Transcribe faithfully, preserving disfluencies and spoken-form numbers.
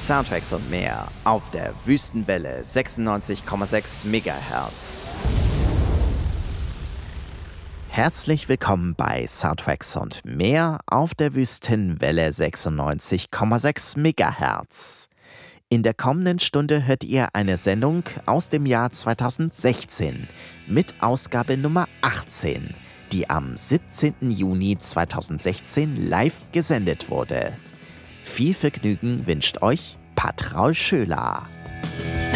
Soundtracks und mehr auf der Wüstenwelle sechsundneunzig Komma sechs Megahertz. Herzlich willkommen bei Soundtracks und mehr auf der Wüstenwelle sechsundneunzig Komma sechs Megahertz. In der kommenden Stunde hört ihr eine Sendung aus dem Jahr zweitausendsechzehn mit Ausgabe Nummer achtzehn, die am siebzehnten Juni zweitausendsechzehn live gesendet wurde. Viel Vergnügen wünscht euch Patraul Schöler.